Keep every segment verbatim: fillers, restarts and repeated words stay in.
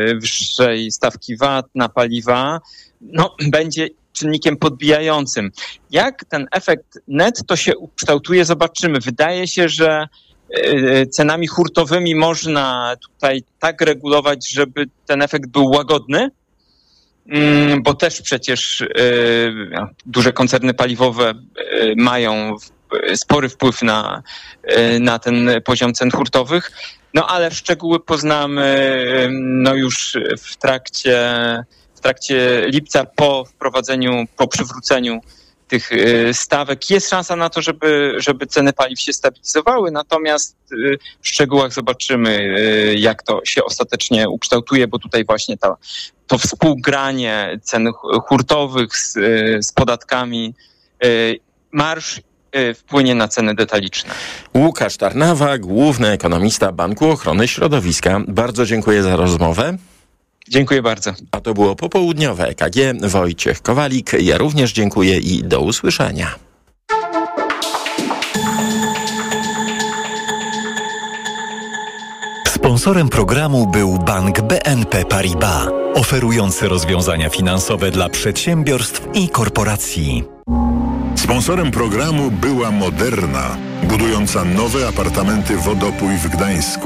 wyższej stawki V A T na paliwa, no, będzie czynnikiem podbijającym. Jak ten efekt netto się ukształtuje, zobaczymy. Wydaje się, że cenami hurtowymi można tutaj tak regulować, żeby ten efekt był łagodny, bo też przecież duże koncerny paliwowe mają spory wpływ na, na ten poziom cen hurtowych, no ale szczegóły poznamy no już w trakcie, w trakcie lipca po wprowadzeniu, po przywróceniu tych stawek. Jest szansa na to, żeby, żeby ceny paliw się stabilizowały, natomiast w szczegółach zobaczymy, jak to się ostatecznie ukształtuje, bo tutaj właśnie ta, to współgranie cen hurtowych z, z podatkami, marż wpłynie na ceny detaliczne. Łukasz Tarnawa, główny ekonomista Banku Ochrony Środowiska. Bardzo dziękuję za rozmowę. Dziękuję bardzo. A to było popołudniowe E K G. Wojciech Kowalik. Ja również dziękuję i do usłyszenia. Sponsorem programu był Bank B N P Paribas, oferujący rozwiązania finansowe dla przedsiębiorstw i korporacji. Sponsorem programu była Moderna, budująca nowe apartamenty Wodopój w Gdańsku.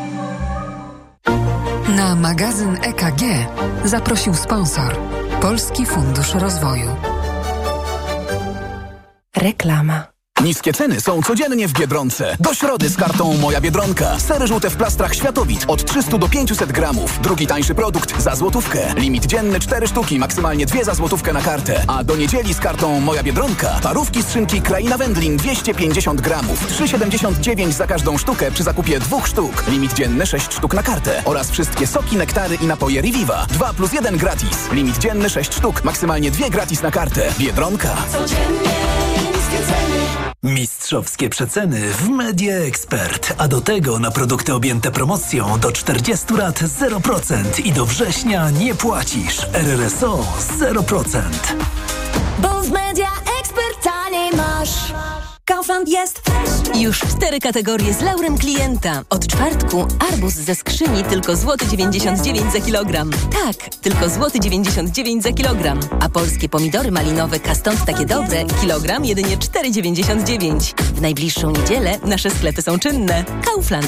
Na magazyn E K G zaprosił sponsor Polski Fundusz Rozwoju. Reklama. Niskie ceny są codziennie w Biedronce. Do środy z kartą Moja Biedronka. Sery żółte w plastrach Światowit od trzysta do pięciuset gramów. Drugi tańszy produkt za złotówkę. Limit dzienny cztery sztuki, maksymalnie dwie za złotówkę na kartę. A do niedzieli z kartą Moja Biedronka parówki z szynki Kraina Wędlin dwieście pięćdziesiąt gramów. trzy siedemdziesiąt dziewięć za każdą sztukę przy zakupie dwóch sztuk. Limit dzienny sześć sztuk na kartę. Oraz wszystkie soki, nektary i napoje Reviva. dwa plus jeden gratis. Limit dzienny sześć sztuk, maksymalnie dwie gratis na kartę. Biedronka. Codziennie niskie ceny. Mistrzowskie przeceny w Media Expert, a do tego na produkty objęte promocją do czterdziestu lat zero procent i do września nie płacisz. R R S O zero procent. Bo w Media Expert taniej masz. Kaufland jest już cztery kategorie z laurem klienta. Od czwartku arbuz ze skrzyni tylko złoty dziewięćdziesiąt dziewięć za kilogram. Tak, tylko złoty dziewięćdziesiąt dziewięć za kilogram. A polskie pomidory malinowe Kastąd takie dobre, kilogram jedynie cztery dziewięćdziesiąt dziewięć. W najbliższą niedzielę nasze sklepy są czynne. Kaufland.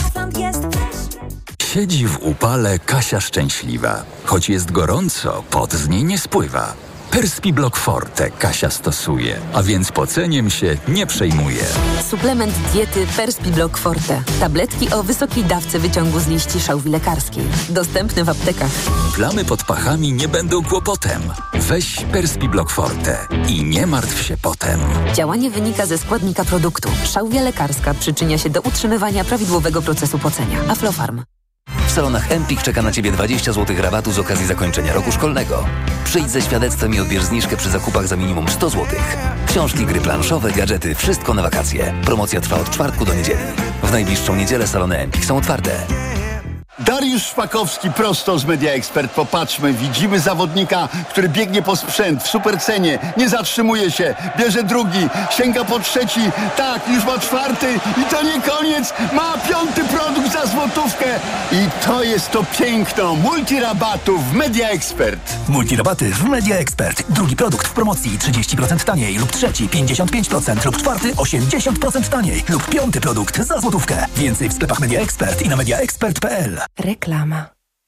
Siedzi w upale Kasia szczęśliwa. Choć jest gorąco, pot z niej nie spływa. Perspiblock Forte Kasia stosuje, a więc poceniem się nie przejmuje. Suplement diety Perspiblock Forte. Tabletki o wysokiej dawce wyciągu z liści szałwi lekarskiej. Dostępny w aptekach. Plamy pod pachami nie będą kłopotem. Weź Perspiblock Forte i nie martw się potem. Działanie wynika ze składnika produktu. Szałwia lekarska przyczynia się do utrzymywania prawidłowego procesu pocenia. Aflofarm. W salonach Empik czeka na Ciebie dwadzieścia złotych rabatu z okazji zakończenia roku szkolnego. Przyjdź ze świadectwem i odbierz zniżkę przy zakupach za minimum sto złotych. Książki, gry planszowe, gadżety, wszystko na wakacje. Promocja trwa od czwartku do niedzieli. W najbliższą niedzielę salony Empik są otwarte. Dariusz Szpakowski prosto z Media Expert. Popatrzmy, widzimy zawodnika, który biegnie po sprzęt w supercenie, nie zatrzymuje się, bierze drugi, sięga po trzeci, tak, już ma czwarty i to nie koniec, ma piąty produkt za złotówkę i to jest to piękno multirabatów w Media Expert. Multirabaty w Media Expert. Drugi produkt w promocji trzydzieści procent taniej lub trzeci pięćdziesiąt pięć procent lub czwarty osiemdziesiąt procent taniej lub piąty produkt za złotówkę. Więcej w sklepach Media Expert i na mediaexpert kropka p l. Reklama.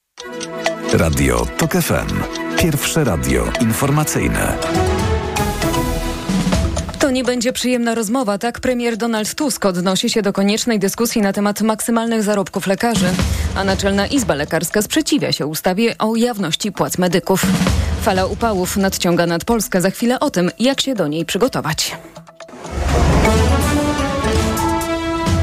Radio Tok F M. Pierwsze radio informacyjne. To nie będzie przyjemna rozmowa, tak premier Donald Tusk odnosi się do koniecznej dyskusji na temat maksymalnych zarobków lekarzy, a Naczelna Izba Lekarska sprzeciwia się ustawie o jawności płac medyków. Fala upałów nadciąga nad Polskę. Za chwilę o tym, jak się do niej przygotować.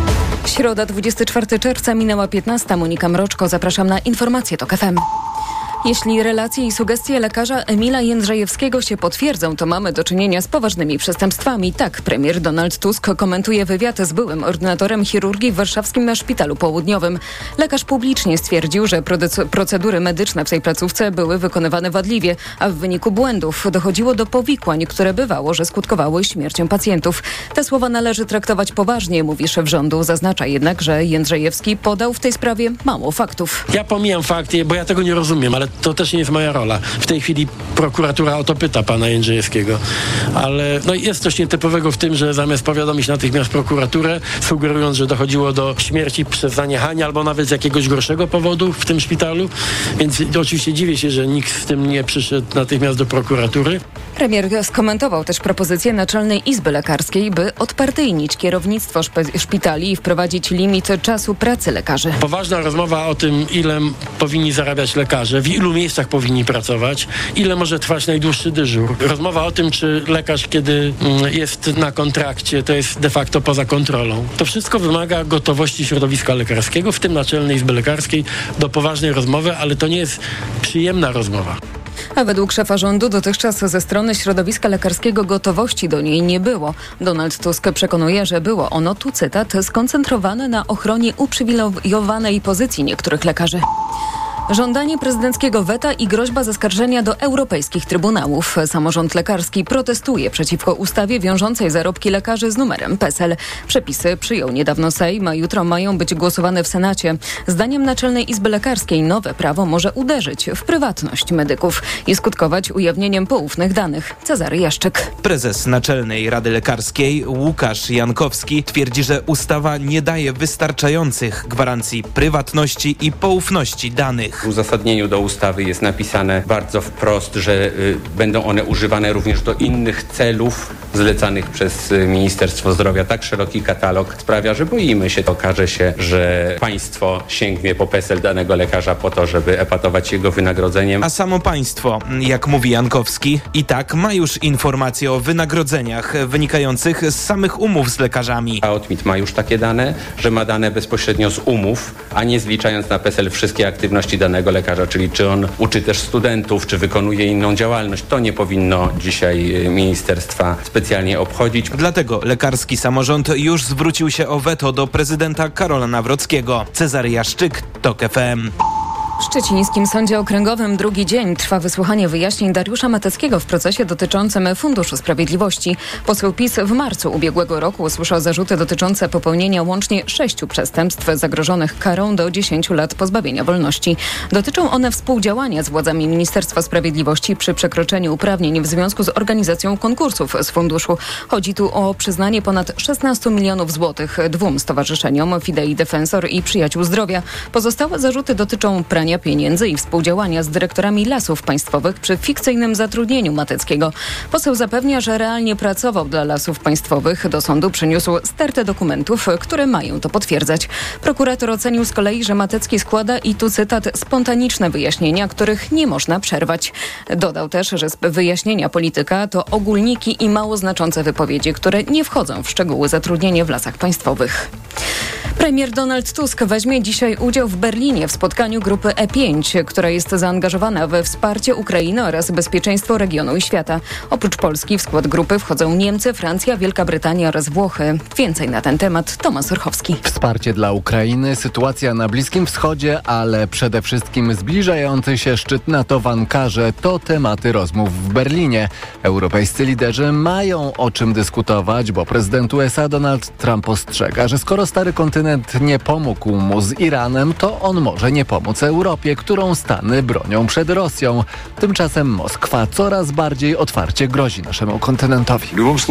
Środa, dwudziestego czwartego czerwca, minęła piętnasta. Monika Mroczko, zapraszam na informacje Tok F M. Jeśli relacje i sugestie lekarza Emila Jędrzejewskiego się potwierdzą, to mamy do czynienia z poważnymi przestępstwami. Tak premier Donald Tusk komentuje wywiad z byłym ordynatorem chirurgii w warszawskim Szpitalu Południowym. Lekarz publicznie stwierdził, że procedury medyczne w tej placówce były wykonywane wadliwie, a w wyniku błędów dochodziło do powikłań, które bywało, że skutkowały śmiercią pacjentów. Te słowa należy traktować poważnie, mówi szef rządu. Zaznacza jednak, że Jędrzejewski podał w tej sprawie mało faktów. Ja pomijam fakty, bo ja tego nie rozumiem, ale to też nie jest moja rola. W tej chwili prokuratura o to pyta pana Jędrzejewskiego. Ale no jest coś nietypowego w tym, że zamiast powiadomić natychmiast prokuraturę, sugerując, że dochodziło do śmierci przez zaniechanie albo nawet z jakiegoś gorszego powodu w tym szpitalu. Więc oczywiście dziwię się, że nikt z tym nie przyszedł natychmiast do prokuratury. Premier skomentował też propozycję Naczelnej Izby Lekarskiej, by odpartyjnić kierownictwo szpe- szpitali i wprowadzić limit czasu pracy lekarzy. Poważna rozmowa o tym, ile powinni zarabiać lekarze, w ilu miejscach powinni pracować, ile może trwać najdłuższy dyżur. Rozmowa o tym, czy lekarz, kiedy jest na kontrakcie, to jest de facto poza kontrolą. To wszystko wymaga gotowości środowiska lekarskiego, w tym Naczelnej Izby Lekarskiej, do poważnej rozmowy, ale to nie jest przyjemna rozmowa. A według szefa rządu dotychczas ze strony środowiska lekarskiego gotowości do niej nie było. Donald Tusk przekonuje, że było ono, tu cytat, skoncentrowane na ochronie uprzywilejowanej pozycji niektórych lekarzy. Żądanie prezydenckiego weta i groźba zaskarżenia do europejskich trybunałów. Samorząd lekarski protestuje przeciwko ustawie wiążącej zarobki lekarzy z numerem P E S E L. Przepisy przyjął niedawno Sejm, a jutro mają być głosowane w Senacie. Zdaniem Naczelnej Izby Lekarskiej nowe prawo może uderzyć w prywatność medyków i skutkować ujawnieniem poufnych danych. Cezary Jaszczyk. Prezes Naczelnej Rady Lekarskiej Łukasz Jankowski twierdzi, że ustawa nie daje wystarczających gwarancji prywatności i poufności danych. W uzasadnieniu do ustawy jest napisane bardzo wprost, że y, będą one używane również do innych celów zlecanych przez y, Ministerstwo Zdrowia. Tak szeroki katalog sprawia, że boimy się, okaże się, że państwo sięgnie po P E S E L danego lekarza po to, żeby epatować jego wynagrodzeniem. A samo państwo, jak mówi Jankowski, i tak ma już informacje o wynagrodzeniach wynikających z samych umów z lekarzami. A Otmit ma już takie dane, że ma dane bezpośrednio z umów, a nie zliczając na P E S E L wszystkie aktywności danego lekarza, czyli czy on uczy też studentów, czy wykonuje inną działalność. To nie powinno dzisiaj ministerstwa specjalnie obchodzić. Dlatego lekarski samorząd już zwrócił się o weto do prezydenta Karola Nawrockiego. Cezary Jaszczyk, TOK F M. W Szczecińskim Sądzie Okręgowym drugi dzień trwa wysłuchanie wyjaśnień Dariusza Mateckiego w procesie dotyczącym Funduszu Sprawiedliwości. Poseł PiS w marcu ubiegłego roku usłyszał zarzuty dotyczące popełnienia łącznie sześciu przestępstw zagrożonych karą do dziesięciu lat pozbawienia wolności. Dotyczą one współdziałania z władzami Ministerstwa Sprawiedliwości przy przekroczeniu uprawnień w związku z organizacją konkursów z funduszu. Chodzi tu o przyznanie ponad szesnastu milionów złotych dwóm stowarzyszeniom, Fidei Defensor i Przyjaciół Zdrowia. Pozostałe zarzuty dotyczą prania pieniędzy i współdziałania z dyrektorami Lasów Państwowych przy fikcyjnym zatrudnieniu Mateckiego. Poseł zapewnia, że realnie pracował dla Lasów Państwowych. Do sądu przyniósł stertę dokumentów, które mają to potwierdzać. Prokurator ocenił z kolei, że Matecki składa, i tu cytat, spontaniczne wyjaśnienia, których nie można przerwać. Dodał też, że wyjaśnienia polityka to ogólniki i mało znaczące wypowiedzi, które nie wchodzą w szczegóły zatrudnienia w Lasach Państwowych. Premier Donald Tusk weźmie dzisiaj udział w Berlinie w spotkaniu grupy E pięć, która jest zaangażowana we wsparcie Ukrainy oraz bezpieczeństwo regionu i świata. Oprócz Polski w skład grupy wchodzą Niemcy, Francja, Wielka Brytania oraz Włochy. Więcej na ten temat Tomasz Orchowski. Wsparcie dla Ukrainy, sytuacja na Bliskim Wschodzie, ale przede wszystkim zbliżający się szczyt NATO w Ankarze to tematy rozmów w Berlinie. Europejscy liderzy mają o czym dyskutować, bo prezydent U S A Donald Trump ostrzega, że skoro stary kontynent nie pomógł mu z Iranem, to on może nie pomóc Europie, którą Stany bronią przed Rosją. Tymczasem Moskwa coraz bardziej otwarcie grozi naszemu kontynentowi.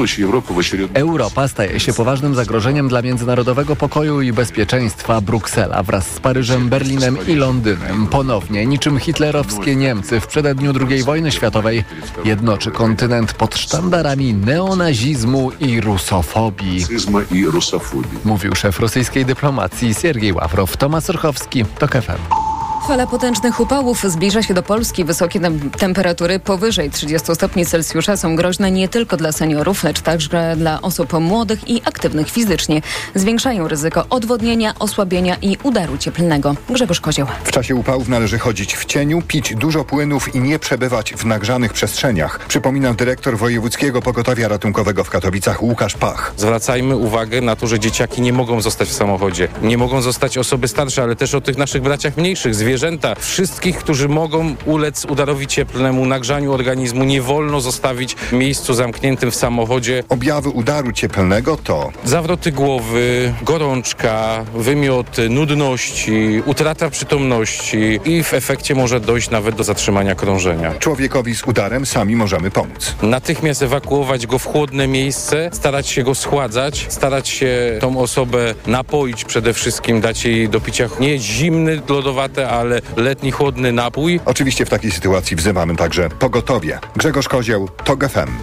Europa staje się poważnym zagrożeniem dla międzynarodowego pokoju i bezpieczeństwa. Bruksela wraz z Paryżem, Berlinem i Londynem ponownie, niczym hitlerowskie Niemcy w przededniu drugiej wojny światowej, jednoczy kontynent pod sztandarami neonazizmu i rusofobii. Mówił szef rosyjskiej dyplomacji Siergiej Ławrow. Tomasz Orchowski, TOK F M. Fala potężnych upałów zbliża się do Polski. Wysokie temperatury powyżej trzydziestu stopni Celsjusza są groźne nie tylko dla seniorów, lecz także dla osób młodych i aktywnych fizycznie. Zwiększają ryzyko odwodnienia, osłabienia i udaru cieplnego. Grzegorz Kozioł. W czasie upałów należy chodzić w cieniu, pić dużo płynów i nie przebywać w nagrzanych przestrzeniach. Przypomina dyrektor Wojewódzkiego Pogotowia Ratunkowego w Katowicach Łukasz Pach. Zwracajmy uwagę na to, że dzieciaki nie mogą zostać w samochodzie. Nie mogą zostać osoby starsze, ale też o tych naszych braciach mniejszych, zwierzęta. Wszystkich, którzy mogą ulec udarowi cieplnemu, nagrzaniu organizmu, nie wolno zostawić w miejscu zamkniętym w samochodzie. Objawy udaru cieplnego to zawroty głowy, gorączka, wymioty, nudności, utrata przytomności i w efekcie może dojść nawet do zatrzymania krążenia. Człowiekowi z udarem sami możemy pomóc. Natychmiast ewakuować go w chłodne miejsce, starać się go schładzać, starać się tą osobę napoić przede wszystkim, dać jej do picia nie zimny, lodowate, ale letni, chłodny napój. Oczywiście w takiej sytuacji wzywamy także pogotowie. Grzegorz Kozioł, TOG F M.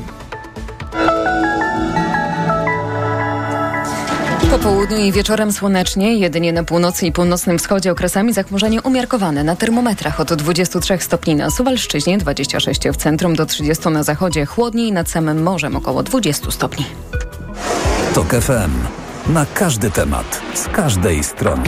Po południu i wieczorem słonecznie, jedynie na północy i północnym wschodzie okresami zachmurzenie umiarkowane. Na termometrach od dwudziestu trzech stopni na Suwalszczyźnie, dwadzieścia sześć w centrum, do trzydziestu na zachodzie, chłodniej nad samym morzem około dwudziestu stopni. TOG F M. Na każdy temat, z każdej strony.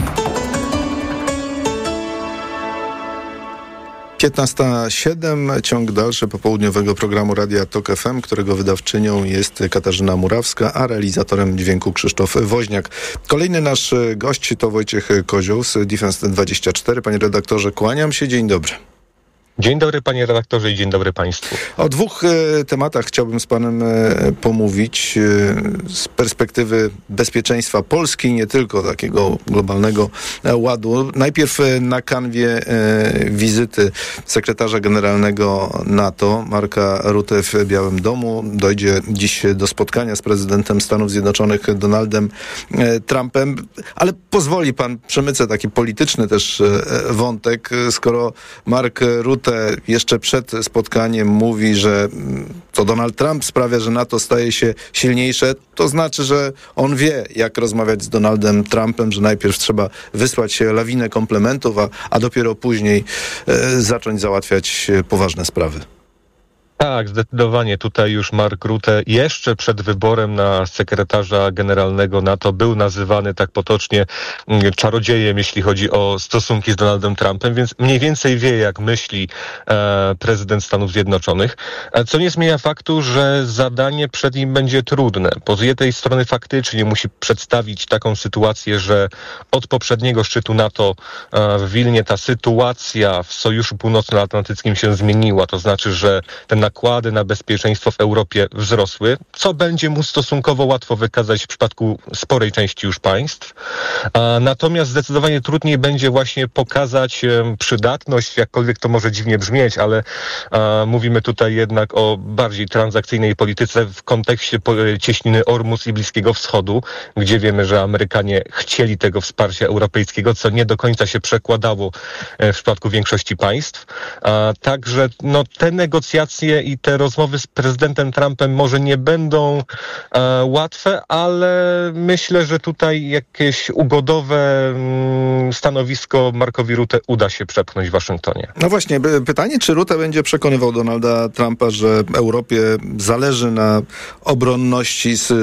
piętnasta siedem, ciąg dalszy popołudniowego programu Radia TOG F M, którego wydawczynią jest Katarzyna Murawska, a realizatorem dźwięku Krzysztof Woźniak. Kolejny nasz gość to Wojciech Kozioł z Defense dwadzieścia cztery. Panie redaktorze, kłaniam się, dzień dobry. Dzień dobry panie redaktorze i dzień dobry państwu. O dwóch e, tematach chciałbym z panem e, pomówić e, z perspektywy bezpieczeństwa Polski, nie tylko takiego globalnego e, ładu. Najpierw e, na kanwie e, wizyty sekretarza generalnego NATO Marka Rutte w Białym Domu. Dojdzie dziś do spotkania z prezydentem Stanów Zjednoczonych Donaldem e, Trumpem, ale pozwoli pan, przemycę taki polityczny też e, wątek, skoro Mark Rutte jeszcze przed spotkaniem mówi, że to Donald Trump sprawia, że NATO staje się silniejsze, to znaczy, że on wie, jak rozmawiać z Donaldem Trumpem, że najpierw trzeba wysłać lawinę komplementów, a, a dopiero później e, zacząć załatwiać poważne sprawy. Tak, zdecydowanie. Tutaj już Mark Rutte jeszcze przed wyborem na sekretarza generalnego NATO był nazywany tak potocznie czarodziejem, jeśli chodzi o stosunki z Donaldem Trumpem, więc mniej więcej wie, jak myśli e, prezydent Stanów Zjednoczonych, co nie zmienia faktu, że zadanie przed nim będzie trudne. Bo z jednej strony faktycznie musi przedstawić taką sytuację, że od poprzedniego szczytu NATO e, w Wilnie ta sytuacja w Sojuszu Północnoatlantyckim się zmieniła, to znaczy, że ten nakłady na bezpieczeństwo w Europie wzrosły, co będzie mu stosunkowo łatwo wykazać w przypadku sporej części już państw. A, natomiast zdecydowanie trudniej będzie właśnie pokazać e, przydatność, jakkolwiek to może dziwnie brzmieć, ale a, mówimy tutaj jednak o bardziej transakcyjnej polityce w kontekście po, cieśniny Ormus i Bliskiego Wschodu, gdzie wiemy, że Amerykanie chcieli tego wsparcia europejskiego, co nie do końca się przekładało e, w przypadku większości państw. A, także no, te negocjacje i te rozmowy z prezydentem Trumpem może nie będą e, łatwe, ale myślę, że tutaj jakieś ugodowe mm, stanowisko Markowi Rutte uda się przepchnąć w Waszyngtonie. No właśnie, pytanie, czy Rutte będzie przekonywał Donalda Trumpa, że Europie zależy na obronności z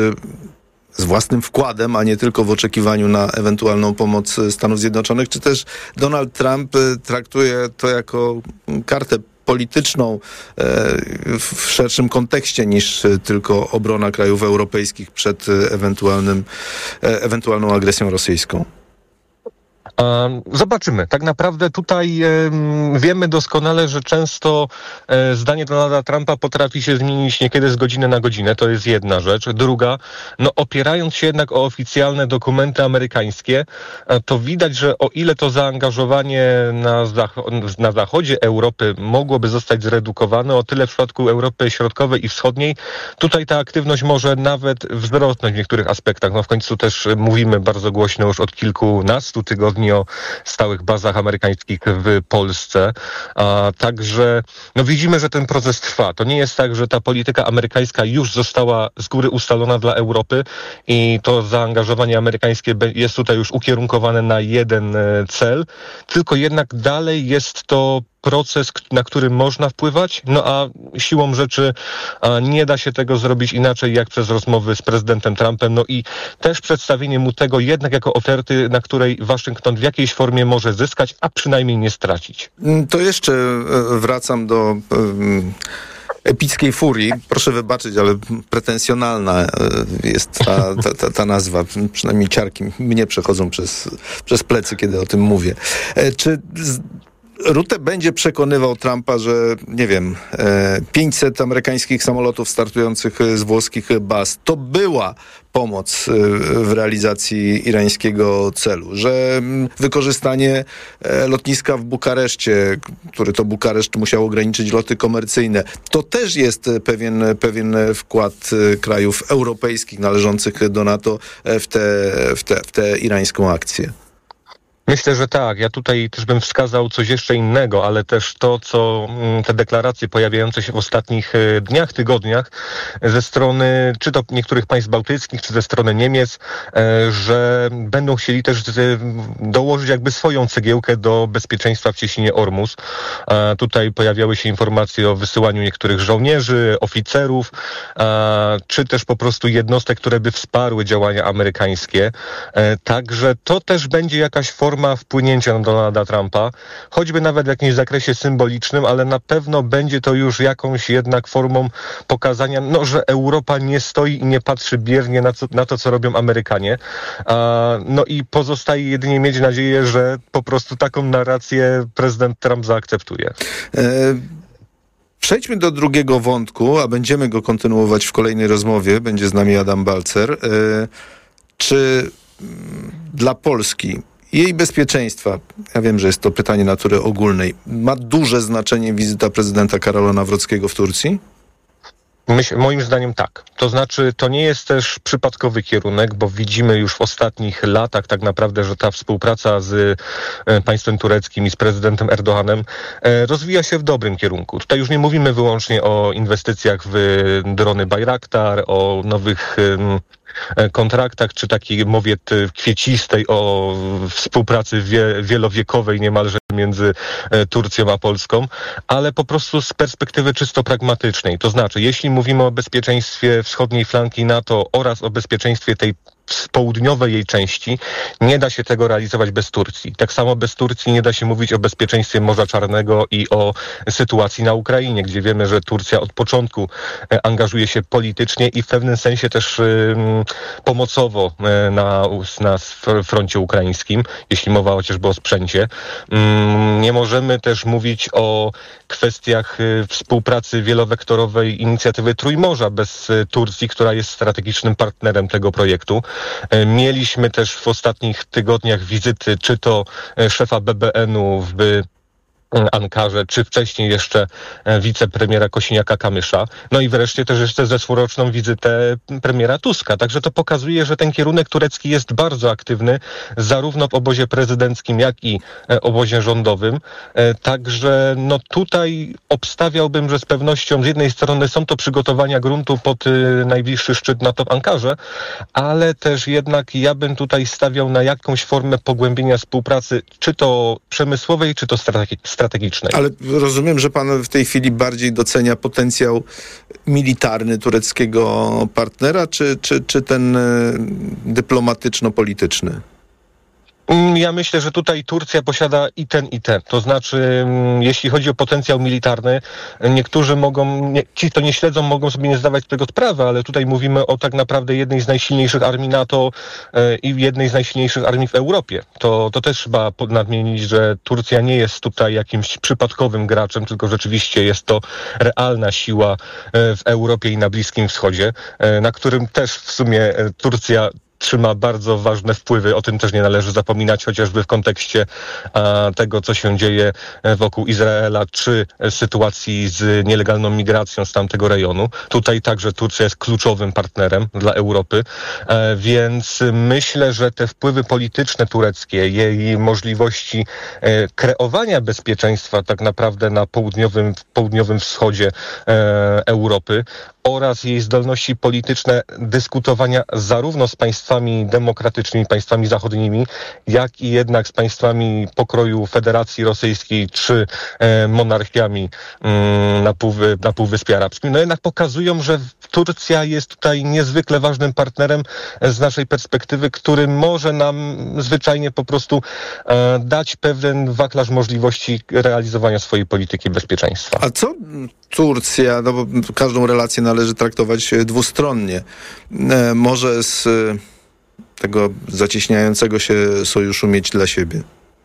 z własnym wkładem, a nie tylko w oczekiwaniu na ewentualną pomoc Stanów Zjednoczonych, czy też Donald Trump traktuje to jako kartę polityczną w szerszym kontekście niż tylko obrona krajów europejskich przed ewentualnym, ewentualną agresją rosyjską? Zobaczymy. Tak naprawdę tutaj e, wiemy doskonale, że często e, zdanie Donalda Trumpa potrafi się zmienić niekiedy z godziny na godzinę. To jest jedna rzecz. Druga, no opierając się jednak o oficjalne dokumenty amerykańskie, e, to widać, że o ile to zaangażowanie na, zach- na zachodzie Europy mogłoby zostać zredukowane, o tyle w przypadku Europy Środkowej i Wschodniej tutaj ta aktywność może nawet wzrosnąć w niektórych aspektach. No w końcu też mówimy bardzo głośno już od kilkunastu tygodni mówienie o stałych bazach amerykańskich w Polsce. A także no widzimy, że ten proces trwa. To nie jest tak, że ta polityka amerykańska już została z góry ustalona dla Europy i to zaangażowanie amerykańskie jest tutaj już ukierunkowane na jeden cel, tylko jednak dalej jest to proces, na który można wpływać, no a siłą rzeczy a nie da się tego zrobić inaczej jak przez rozmowy z prezydentem Trumpem, no i też przedstawienie mu tego jednak jako oferty, na której Waszyngton w jakiejś formie może zyskać, a przynajmniej nie stracić. To jeszcze wracam do um, epickiej furii. Proszę wybaczyć, ale pretensjonalna jest ta, ta, ta, ta nazwa. Przynajmniej ciarki mnie przechodzą przez, przez plecy, kiedy o tym mówię. Czy z, Rutte będzie przekonywał Trumpa, że nie wiem, pięćset amerykańskich samolotów startujących z włoskich baz to była pomoc w realizacji irańskiego celu, że wykorzystanie lotniska w Bukareszcie, który to Bukareszt musiał ograniczyć loty komercyjne, to też jest pewien, pewien wkład krajów europejskich należących do NATO w tę w te, w te irańską akcję. Myślę, że tak. Ja tutaj też bym wskazał coś jeszcze innego, ale też to, co te deklaracje pojawiające się w ostatnich dniach, tygodniach ze strony czy to niektórych państw bałtyckich, czy ze strony Niemiec, że będą chcieli też dołożyć jakby swoją cegiełkę do bezpieczeństwa w cieśninie Ormus. Tutaj pojawiały się informacje o wysyłaniu niektórych żołnierzy, oficerów, czy też po prostu jednostek, które by wsparły działania amerykańskie. Także to też będzie jakaś forma wpłynięcia na Donalda Trumpa, choćby nawet w jakimś zakresie symbolicznym, ale na pewno będzie to już jakąś jednak formą pokazania, no, że Europa nie stoi i nie patrzy biernie na, co, na to, co robią Amerykanie. A, no i pozostaje jedynie mieć nadzieję, że po prostu taką narrację prezydent Trump zaakceptuje. E- Przejdźmy do drugiego wątku, a będziemy go kontynuować w kolejnej rozmowie. Będzie z nami Adam Balcer. E- czy dla Polski jej bezpieczeństwa, ja wiem, że jest to pytanie natury ogólnej, ma duże znaczenie wizyta prezydenta Karola Nawrockiego w Turcji? Myśl, moim zdaniem tak. To znaczy, to nie jest też przypadkowy kierunek, bo widzimy już w ostatnich latach tak naprawdę, że ta współpraca z e, państwem tureckim i z prezydentem Erdoganem e, rozwija się w dobrym kierunku. Tutaj już nie mówimy wyłącznie o inwestycjach w drony Bayraktar, o nowych e, kontraktach, czy takiej mowie kwiecistej o współpracy wie, wielowiekowej niemalże między e, Turcją a Polską, ale po prostu z perspektywy czysto pragmatycznej. To znaczy, jeśli mówimy o bezpieczeństwie wschodniej flanki NATO oraz o bezpieczeństwie tej południowej jej części, nie da się tego realizować bez Turcji. Tak samo bez Turcji nie da się mówić o bezpieczeństwie Morza Czarnego i o sytuacji na Ukrainie, gdzie wiemy, że Turcja od początku angażuje się politycznie i w pewnym sensie też um, pomocowo na, na froncie ukraińskim, jeśli mowa chociażby o sprzęcie. Um, nie możemy też mówić o kwestiach y, współpracy wielowektorowej inicjatywy Trójmorza bez y, Turcji, która jest strategicznym partnerem tego projektu. Mieliśmy też w ostatnich tygodniach wizyty, czy to szefa B B N-u w Ankarze, czy wcześniej jeszcze wicepremiera Kosiniaka-Kamysza. No i wreszcie też jeszcze zeszłoroczną wizytę premiera Tuska. Także to pokazuje, że ten kierunek turecki jest bardzo aktywny, zarówno w obozie prezydenckim, jak i obozie rządowym. Także no tutaj obstawiałbym, że z pewnością z jednej strony są to przygotowania gruntu pod najbliższy szczyt NATO w Ankarze, ale też jednak ja bym tutaj stawiał na jakąś formę pogłębienia współpracy, czy to przemysłowej, czy to strategicznej. strategicznej. Ale rozumiem, że pan w tej chwili bardziej docenia potencjał militarny tureckiego partnera, czy, czy, czy ten dyplomatyczno-polityczny? Ja myślę, że tutaj Turcja posiada i ten, i ten. To znaczy, jeśli chodzi o potencjał militarny, niektórzy mogą, nie, ci, kto nie śledzą, mogą sobie nie zdawać tego sprawy, ale tutaj mówimy o tak naprawdę jednej z najsilniejszych armii NATO e, i jednej z najsilniejszych armii w Europie. To, to też trzeba nadmienić, że Turcja nie jest tutaj jakimś przypadkowym graczem, tylko rzeczywiście jest to realna siła e, w Europie i na Bliskim Wschodzie, e, na którym też w sumie e, Turcja trzyma bardzo ważne wpływy. O tym też nie należy zapominać, chociażby w kontekście a, tego, co się dzieje wokół Izraela, czy sytuacji z nielegalną migracją z tamtego rejonu. Tutaj także Turcja jest kluczowym partnerem dla Europy, e, więc myślę, że te wpływy polityczne tureckie, jej możliwości e, kreowania bezpieczeństwa tak naprawdę na południowym, południowym wschodzie e, Europy oraz jej zdolności polityczne dyskutowania zarówno z państwami demokratycznymi, państwami zachodnimi, jak i jednak z państwami pokroju Federacji Rosyjskiej czy e, monarchiami mm, na, półwy, na Półwyspie Arabskim, no jednak pokazują, że Turcja jest tutaj niezwykle ważnym partnerem z naszej perspektywy, który może nam zwyczajnie po prostu e, dać pewien wachlarz możliwości realizowania swojej polityki bezpieczeństwa. A co Turcja, no bo każdą relację należy traktować dwustronnie, e, może z tego zacieśniającego się sojuszu mieć dla siebie?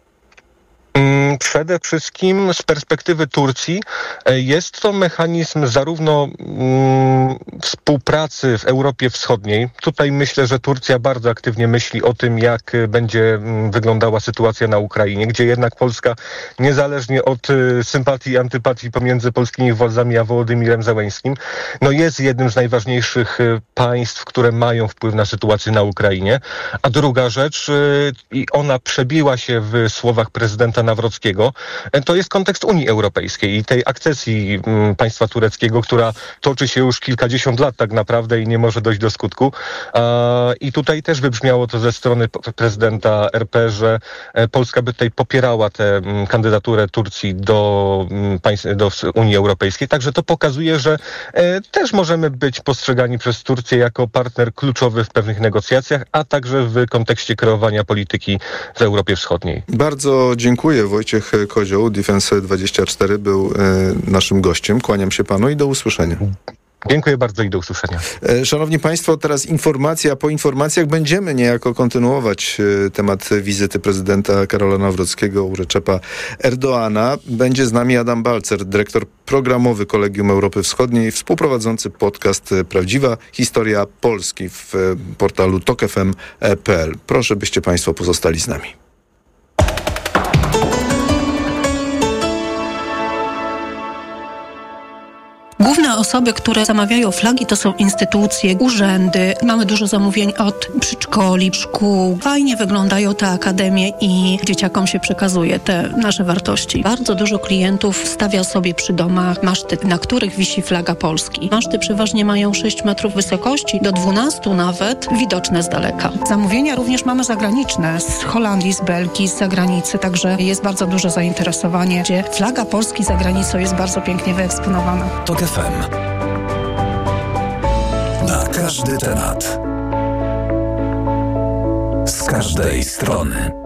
Przede wszystkim z perspektywy Turcji jest to mechanizm zarówno mm, współpracy w Europie Wschodniej. Tutaj myślę, że Turcja bardzo aktywnie myśli o tym, jak będzie mm, wyglądała sytuacja na Ukrainie, gdzie jednak Polska, niezależnie od y, sympatii i antypatii pomiędzy polskimi władzami a Wołodymirem Zełenskim, no jest jednym z najważniejszych y, państw, które mają wpływ na sytuację na Ukrainie. A druga rzecz, y, i ona przebiła się w słowach prezydenta Nawrockiego, to jest kontekst Unii Europejskiej i tej akcesji m, państwa tureckiego, która toczy się już kilkadziesiąt lat tak naprawdę i nie może dojść do skutku. E, I tutaj też wybrzmiało to ze strony prezydenta R P, że Polska by tutaj popierała tę kandydaturę Turcji do, m, państw, do Unii Europejskiej. Także to pokazuje, że e, też możemy być postrzegani przez Turcję jako partner kluczowy w pewnych negocjacjach, a także w kontekście kreowania polityki w Europie Wschodniej. Bardzo dziękuję. Wojciech Kozioł, Defense dwadzieścia cztery, był e, naszym gościem. Kłaniam się panu i do usłyszenia. Dziękuję bardzo i do usłyszenia. E, szanowni państwo, teraz informacja. Po informacjach będziemy niejako kontynuować e, temat wizyty prezydenta Karola Nawrockiego u Recepa Erdoana. Będzie z nami Adam Balcer, dyrektor programowy Kolegium Europy Wschodniej, współprowadzący podcast Prawdziwa Historia Polski w e, portalu tok f m kropka p l. Proszę, byście państwo pozostali z nami. Główne osoby, które zamawiają flagi, to są instytucje, urzędy. Mamy dużo zamówień od przedszkoli, szkół. Fajnie wyglądają te akademie i dzieciakom się przekazuje te nasze wartości. Bardzo dużo klientów stawia sobie przy domach maszty, na których wisi flaga Polski. Maszty przeważnie mają sześć metrów wysokości, do dwunastu nawet, widoczne z daleka. Zamówienia również mamy zagraniczne, z Holandii, z Belgii, z zagranicy, także jest bardzo duże zainteresowanie, gdzie flaga Polski za granicą jest bardzo pięknie wyeksponowana. Tok F M. Na każdy temat. Z każdej strony.